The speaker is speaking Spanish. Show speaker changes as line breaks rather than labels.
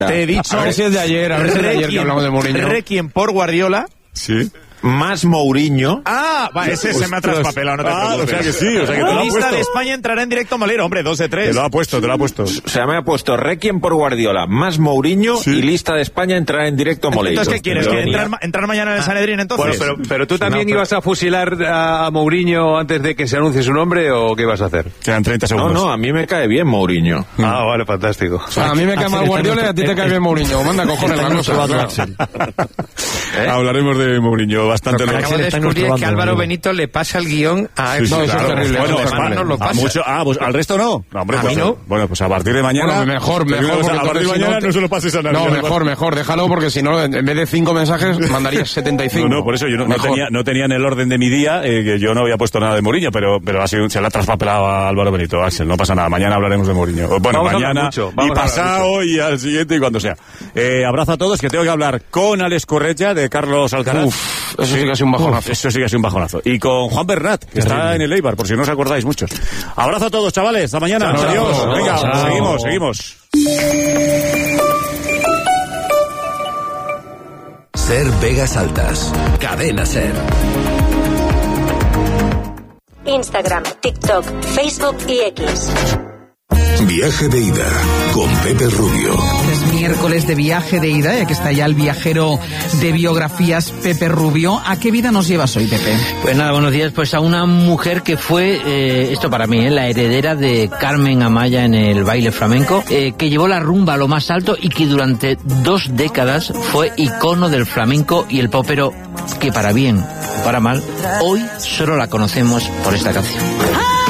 Te he dicho...
A ver si es de ayer, que hablamos de Mourinho.
Requiem por Guardiola.
Sí.
Más Mourinho.
Ese se me ha traspapelado, no te preocupes.
O sea que sí, te lo ha
Lista
puesto.
de España entrará en directo Molero, hombre, 2 de 3.
Te lo ha puesto.
O sea, me ha puesto Requiem por Guardiola, más Mourinho, y lista de España entrará en directo Molero.
Entonces, ¿qué quieres? ¿Entrar mañana en el Sanedrín, entonces?
Bueno, pero tú también ibas a fusilar a Mourinho antes de que se anuncie su nombre, ¿o qué ibas a hacer?
Quedan 30 segundos.
No, a mí me cae bien Mourinho.
Vale, fantástico.
O sea, a mí me cae mal Guardiola y a ti te cae bien Mourinho. Manda cojones la cosa.
Hablaremos de Mourinho bastante.
Acabo de descubrir que Álvaro Benito le pasa el guión a
Sí,
No, eso es terrible.
Bueno,
eso es terrible.
no lo pasa.
pues al resto no. Hombre,
A
pues,
mí no.
Bueno, pues a partir de mañana.
Bueno, mejor.
A partir de mañana no se lo pases a nadie.
No, mejor. Déjalo porque si no, en vez de 5 mensajes, mandarías 75.
No, por eso yo no tenía en el orden de mi día que yo no había puesto nada de Mourinho, pero se la ha traspapelado a Álvaro Benito. Axel, no pasa nada. Mañana hablaremos de Mourinho. Bueno,
Vamos
mañana y pasado y al siguiente y cuando sea. Abrazo a todos, que tengo que hablar con Alex Correia de Carlos Alcaraz.
Eso sí que ha sido un bajonazo.
Eso sí que ha sido un bajonazo. Y con Juan Bernat, que está en el Eibar, por si no os acordáis muchos. Abrazo a todos, chavales. Hasta mañana.
Chao,
Adiós.
chao,
Venga,
chao.
seguimos.
Ser Vegas Altas. Cadena Ser.
Instagram, TikTok, Facebook y X.
Viaje de ida con Pepe Rubio.
Es miércoles de viaje de ida, ya que está ya el viajero de biografías Pepe Rubio. ¿A qué vida nos llevas hoy, Pepe?
Pues nada, buenos días. Pues a una mujer que fue, esto para mí, la heredera de Carmen Amaya en el baile flamenco, que llevó la rumba a lo más alto y que durante 2 décadas fue icono del flamenco y el pop, pero que para bien o para mal, hoy solo la conocemos por esta canción.